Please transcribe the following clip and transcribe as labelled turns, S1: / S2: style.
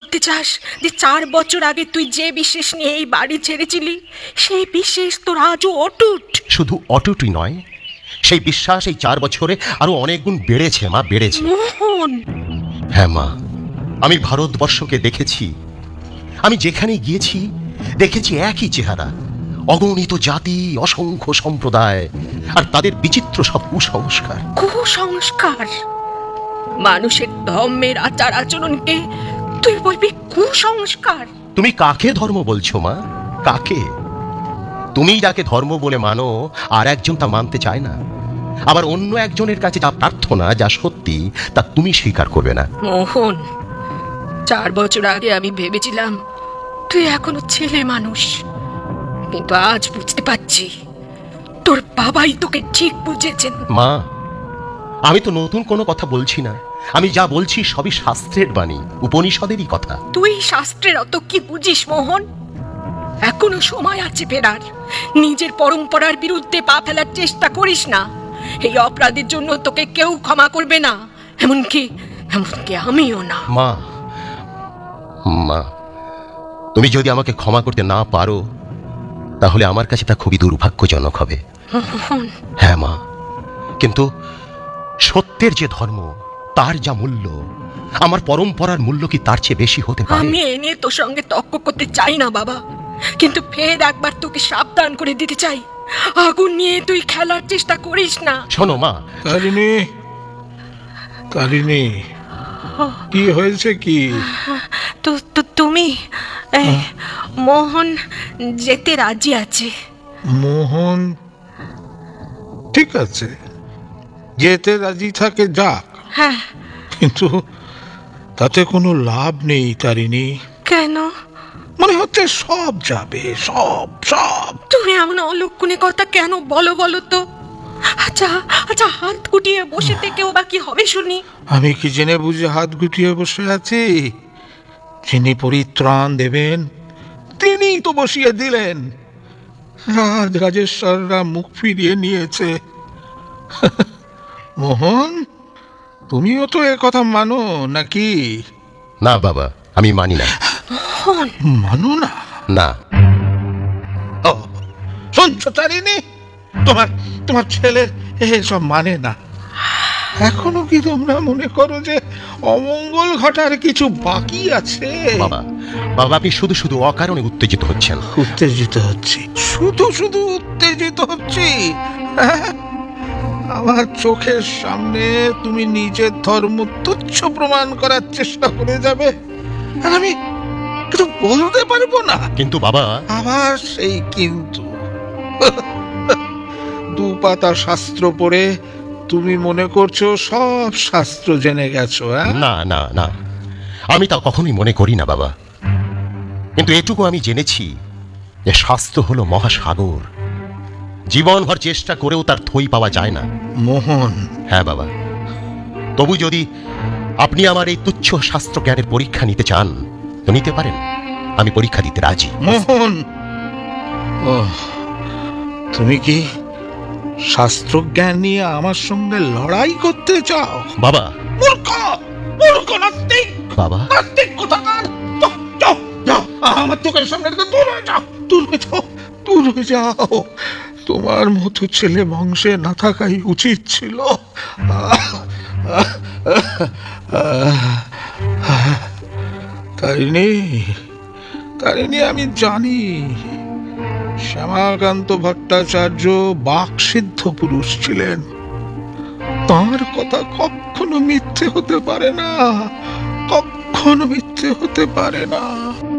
S1: করতে চাস যে 4 বছর আগে তুই যে বিশ্বাস নিয়ে এই বাড়ি ছেড়েছিলি সেই বিশ্বাস তোর আজও অটুট?
S2: শুধু অটুটই নয়, সেই বিশ্বাস এই 4 বছরে আরো অনেক গুণ বেড়েছে মা, বেড়েছে।
S1: মোহন,
S2: হ্যাঁ মা, আমি ভারতবর্ষকে দেখেছি। আমি যেখানে গিয়েছি দেখেছি একই চেহারা, অগণিত জাতি, অসংখ্য সম্প্রদায়, আর তাদের বিচিত্র সব কুসংস্কার।
S1: কুসংস্কার? মানুষের ধর্মের আচার আচরণকে তুই বলবি কুসংস্কার?
S2: তুমি কাকে ধর্ম বলছো মা? কাকে? তুমি যাকে ধর্ম বলে মানো আর একজন তা মানতে চায় না, আবার অন্য একজনের কাছে যা প্রার্থনা, যা সত্যি, তা তুমি স্বীকার করবে না।
S1: মোহন, 4 বছর আগে আমি ভেবেছিলাম তুই এখনো ছেলে মানুষ, কিন্তু আজ বুঝতে পারছি তোর বাবাই তোকে ঠিক বুঝেছেন।
S2: মা, আমি তো নতুন কোনো কথা বলছি না। আমি যা বলছি সবই শাস্ত্রের বাণী, উপনিষদেরই কথা।
S1: তুই শাস্ত্রের অত কি বুঝিস মোহন? এখনো সময় আছে ফেরার। নিজের পরম্পরার বিরুদ্ধে পা ফেলার চেষ্টা করিস না। এই অপরাধের জন্য তোকে কেউ ক্ষমা করবে না, এমনকি আমিও না।
S2: মা, মা, তুমি যদি আমাকে ক্ষমা করতে না পারো তাহলে আমার কাছে তা খুবই দুর্ভাগ্যজনক হবে। হ্যাঁ মা, কিন্তু সত্যের যে ধর্ম, তার যা মূল্য, আমার পরম্পরার মূল্য কি তার চেয়ে বেশি হতে পারে?
S1: আমি এ নিয়ে তোর সঙ্গে তর্ক করতে চাই না বাবা, কিন্তু ফের একবার তোকে সাবধান করে দিতে চাই, আগুন নিয়ে তুই খেলার চেষ্টা করিস না।
S2: শোনো মা।
S3: তারিণী, তারিণী, কি হয়েছে? কি
S1: তুমি? মোহন যেতে রাজি আছে।
S3: মোহন ঠিক আছে, যেতে রাজি থাকে যাক।
S1: হ্যাঁ,
S3: কিন্তু তাতে কোনো লাভ নেই তারিণী।
S1: কেন?
S3: মনে হচ্ছে সব যাবে, সব সব।
S1: তুমি এমন অলক্ষণে কথা কেন বলো তো? আচ্ছা, হাত গুটিয়ে বসে থেকেও বা কি হবে শুনি?
S3: আমি কি জেনে বুঝে হাত গুটিয়ে বসে আছি? যিনি পরিত্রাণ দেবেন তিনিই তো বসিয়ে দিলেন। রাজেশ্বররা মুখ ফিরিয়ে নিয়েছে। মোহন, তুমিও তো এ কথা মানো নাকি?
S2: না বাবা, আমি মানি না।
S3: মানো না?
S2: না।
S3: শুনছো তারিণী, তোমার ছেলে এসব মানে না। এখনো কি তোমরা মনে করো যে অমঙ্গল ঘটার কিছু বাকি আছে?
S2: বাবা, আপনি শুধু শুধু অকারণে উত্তেজিত হচ্ছেন।
S3: উত্তেজিত হচ্ছি? শুধু উত্তেজিত হচ্ছি? আমার চোখের সামনে তুমি নিজের ধর্ম তুচ্ছ প্রমাণ করার চেষ্টা করে যাবে, আর আমি কিছু বলতে পারবো না।
S2: কিন্তু বাবা।
S3: আবার সেই কিন্তু। 2 পাতা শাস্ত্র পড়ে তুমি মনে করছো সব শাস্ত্র জেনে গেছো?
S2: না না না, আমি তা কখনোই মনে করি না বাবা। কিন্তু এটুকু আমি জেনেছি যে শাস্ত্র হলো মহাসাগর, জীবনভর চেষ্টা করেও তার থই পাওয়া যায় না।
S3: মোহন।
S2: হ্যাঁ বাবা, তবু যদি আপনি আমার এই তুচ্ছ শাস্ত্র জ্ঞানের পরীক্ষা নিতে চান তো নিতে পারেন, আমি পরীক্ষা দিতে রাজি।
S3: মোহন, তুমি কি শাস্ত্র জ্ঞান নিয়ে আমার সঙ্গে লড়াই করতে চাও?
S2: বাবা।
S3: মূর্খ নাস্তিক!
S2: বাবা,
S3: নাস্তিক কোথাকার! যাও, আমার চোখের সামনে থেকে দূর হয়ে যাও। তোমার মতো ছেলে বংশে না থাকাই উচিত ছিল। তারিণী, আমি জানি শ্যামাকান্ত ভট্টাচার্য বাকসিদ্ধ পুরুষ ছিলেন। তাঁর কথা কখনো মিথ্যে হতে পারে না, কখনো মিথ্যে হতে পারে না।